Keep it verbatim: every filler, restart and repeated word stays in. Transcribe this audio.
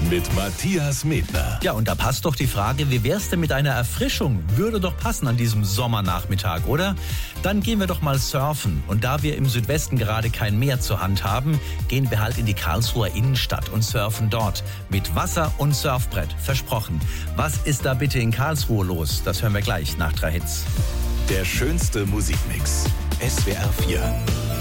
mit Matthias Medner. Ja, und da passt doch die Frage, wie wär's denn mit einer Erfrischung? Würde doch passen an diesem Sommernachmittag, oder? Dann gehen wir doch mal surfen. Und da wir im Südwesten gerade kein Meer zur Hand haben, gehen wir halt in die Karlsruher Innenstadt und surfen dort. Mit Wasser und Surfbrett, versprochen. Was ist da bitte in Karlsruhe los? Das hören wir gleich nach drei Hits. Der schönste Musikmix. S W R vier.